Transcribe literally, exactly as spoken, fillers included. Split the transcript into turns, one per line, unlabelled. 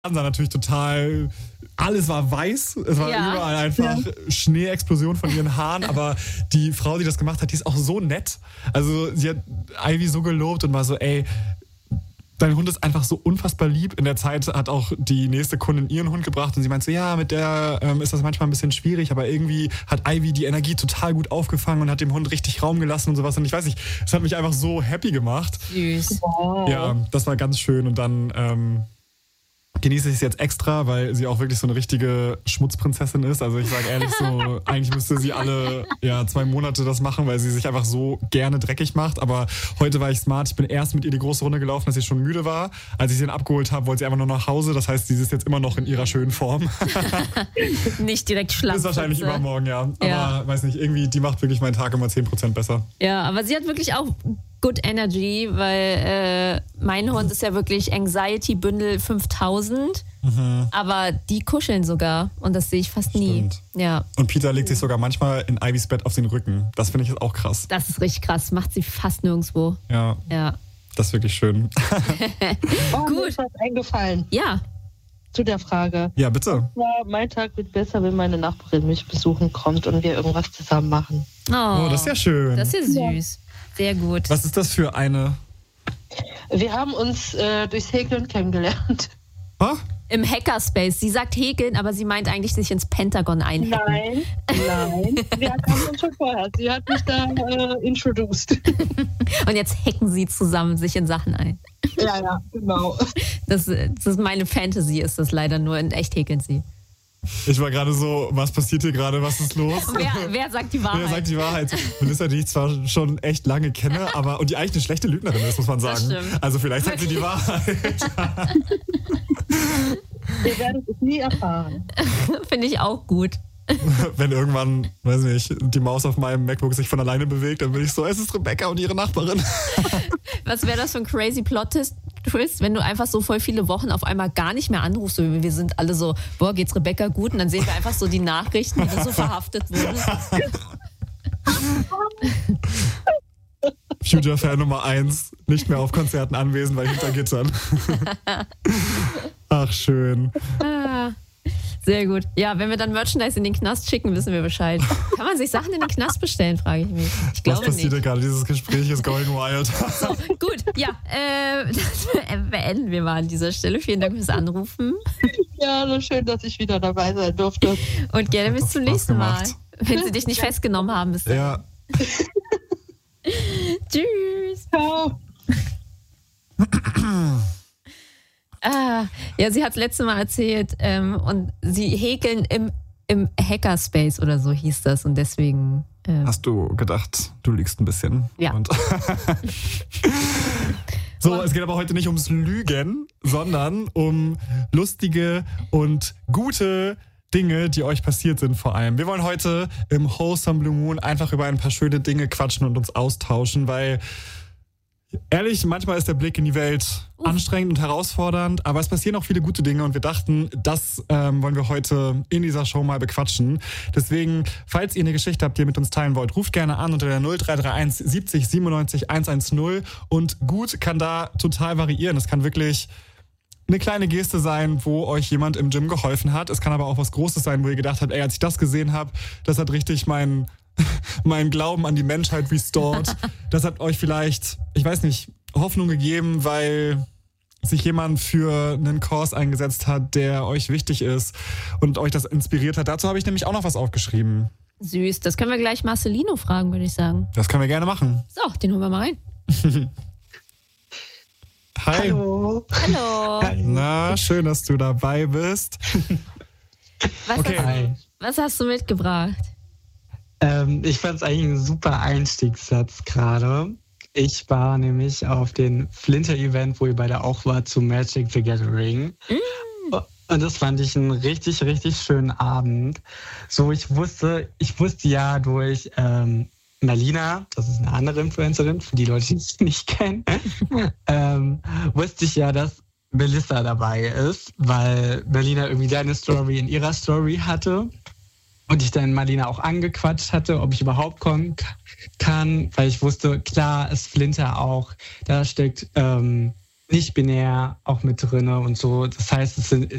sah natürlich total, alles war weiß, es war
Ja.
überall einfach
Ja.
Schneeexplosion von ihren Haaren, aber die Frau, die das gemacht hat, die ist auch so nett. Also sie hat Ivy so gelobt und war so, ey, dein Hund ist einfach so unfassbar lieb. In der Zeit hat auch die nächste Kundin ihren Hund gebracht und sie meinte so, ja, mit der ähm, ist das manchmal ein bisschen schwierig, aber irgendwie hat Ivy die Energie total gut aufgefangen und hat dem Hund richtig Raum gelassen und sowas. Und ich weiß nicht, es hat mich einfach so happy gemacht.
Süß.
Wow.
Ja, das war ganz schön und dann ähm, genieße ich es jetzt extra, weil sie auch wirklich so eine richtige Schmutzprinzessin ist. Also ich sage ehrlich so, eigentlich müsste sie alle ja, zwei Monate das machen, weil sie sich einfach so gerne dreckig macht. Aber heute war ich smart. Ich bin erst mit ihr die große Runde gelaufen, dass sie schon müde war. Als ich sie dann abgeholt habe, wollte sie einfach nur nach Hause. Das heißt, sie ist jetzt immer noch in ihrer schönen Form.
Nicht direkt schlapp.
Ist wahrscheinlich übermorgen, ja. Aber
Ja.
weiß nicht, irgendwie, die macht wirklich meinen Tag immer zehn Prozent besser.
Ja, aber sie hat wirklich auch good energy, weil äh, mein Hund ist ja wirklich Anxiety-Bündel fünftausend. Aber die kuscheln sogar und das sehe ich fast nie.
Stimmt.
Ja,
Und Peter legt sich sogar manchmal in Ivys Bett auf den Rücken. Das finde ich jetzt auch krass.
das ist richtig krass. Macht sie fast nirgendwo.
Ja,
Ja.
das ist wirklich schön.
Oh, mir
Gut.
ist was eingefallen
Ja.
zu der Frage.
Ja, bitte.
Ja, mein Tag wird besser, wenn meine Nachbarin mich besuchen kommt und wir irgendwas zusammen machen.
Oh,
Oh, das ist ja schön.
Das ist ja süß. Sehr gut.
Was ist das für eine?
Wir haben uns äh, durchs Häkeln kennengelernt.
Ah?
Im Hackerspace. Sie sagt häkeln, aber sie meint eigentlich sich ins Pentagon einhacken.
Nein, nein. Wir kannten uns schon vorher. Sie hat mich da äh, introduced.
Und jetzt hacken sie zusammen sich in Sachen ein.
Ja, ja, genau.
Das, das ist meine Fantasy, ist das leider nur. In echt häkeln sie.
Ich war gerade so, was passiert hier gerade, was ist los?
Wer, wer sagt die Wahrheit?
Wer sagt die Wahrheit? Melissa, die ich zwar schon echt lange kenne, aber und die eigentlich eine schlechte Lügnerin ist, muss man
Das
sagen.
stimmt.
Also vielleicht sagt sie die Wahrheit.
Wir werden es nie erfahren.
Finde ich auch gut.
Wenn irgendwann, weiß nicht, die Maus auf meinem MacBook sich von alleine bewegt, dann bin ich so, es ist Rebecca und ihre Nachbarin.
Was wäre das für ein crazy Plot-Twist, wenn du einfach so voll viele Wochen auf einmal gar nicht mehr anrufst? So, wir sind alle so, boah, geht's Rebecca gut? Und dann sehen wir einfach so die Nachrichten, wie du so verhaftet wurdest.
Future-Fan Nummer eins, nicht mehr auf Konzerten anwesend, weil hinter Gittern. Ach, schön.
Ah, sehr gut. Ja, wenn wir dann Merchandise in den Knast schicken, wissen wir Bescheid. Kann man sich Sachen in den Knast bestellen, frage ich mich. Ich
Was
glaube
passiert
nicht.
hier gerade? Dieses Gespräch ist going wild.
So, gut, ja, äh, das beenden wir mal an dieser Stelle. Vielen Dank fürs Anrufen
Ja, nur schön, dass ich wieder dabei sein durfte.
und gerne bis
Hat
zum
Spaß
nächsten Mal.
gemacht.
Wenn sie dich nicht festgenommen haben bis dann.
Ja.
Tschüss.
Ciao.
Ah, ja, sie hat das letzte Mal erzählt ähm, und sie häkeln im, im Hackerspace oder so hieß das und deswegen... Ähm,
Hast du gedacht, du lügst ein bisschen?
Ja.
Und so, es geht aber heute nicht ums Lügen, sondern um lustige und gute Dinge, die euch passiert sind vor allem. Wir wollen heute im Wholesome Blue Moon einfach über ein paar schöne Dinge quatschen und uns austauschen, weil ehrlich, manchmal ist der Blick in die Welt
Uff.
anstrengend und herausfordernd, aber es passieren auch viele gute Dinge und wir dachten, das ähm, wollen wir heute in dieser Show mal bequatschen. Deswegen, falls ihr eine Geschichte habt, die ihr mit uns teilen wollt, ruft gerne an unter der null drei drei eins siebzig siebenundneunzig hundertzehn und gut kann da total variieren. Es kann wirklich eine kleine Geste sein, wo euch jemand im Gym geholfen hat. Es kann aber auch was Großes sein, wo ihr gedacht habt, ey, als ich das gesehen habe, das hat richtig meinen mein Glauben an die Menschheit restored. Das hat euch vielleicht, ich weiß nicht, Hoffnung gegeben, weil sich jemand für einen Kurs eingesetzt hat, der euch wichtig ist und euch das inspiriert hat. Dazu habe ich nämlich auch noch was aufgeschrieben.
süß, das können wir gleich Marcelino fragen, würde ich sagen.
Das können wir gerne machen.
So, den holen wir mal rein.
Hi.
Hallo.
Hallo.
Na, schön, dass du dabei bist.
Was,
Okay.
hast,
Hi.
was hast du mitgebracht?
Ähm, ich fand es eigentlich ein super Einstiegssatz gerade. Ich war nämlich auf dem Flinter-Event, wo ihr beide auch wart, zu Magic the Gathering.
Mm.
Und das fand ich einen richtig, richtig schönen Abend. So, ich wusste, ich wusste ja durch ähm, Melina, das ist eine andere Influencerin, für die Leute, die ich nicht kennen, ähm, wusste ich ja, dass Melissa dabei ist, weil Melina irgendwie deine Story in ihrer Story hatte. Und ich dann Marlena auch angequatscht hatte, ob ich überhaupt kommen kann, weil ich wusste, klar ist Flinter auch, da steckt ähm, nicht binär auch mit drin und so. Das heißt, es sind,